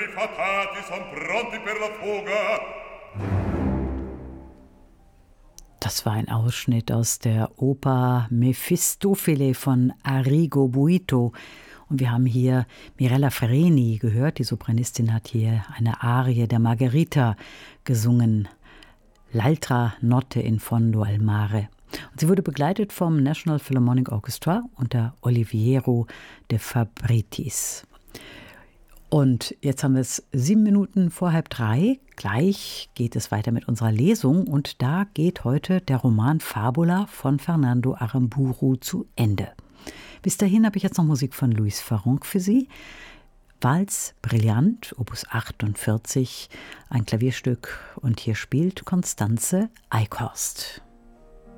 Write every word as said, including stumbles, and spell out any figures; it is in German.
fatati son pronti per la fuga. Das war ein Ausschnitt aus der Oper Mefistofele von Arrigo Boito. Und wir haben hier Mirella Freni gehört. Die Sopranistin hat hier eine Arie der Margherita gesungen. L'altra notte in fondo al mare. Und sie wurde begleitet vom National Philharmonic Orchestra unter Oliviero de Fabritis. Und jetzt haben wir es sieben Minuten vor halb drei. Gleich geht es weiter mit unserer Lesung. Und da geht heute der Roman Fabula von Fernando Aramburu zu Ende. Bis dahin habe ich jetzt noch Musik von Louis Farrenc für Sie. Valse Brillant, Opus achtundvierzig, ein Klavierstück. Und hier spielt Constanze Eichhorst.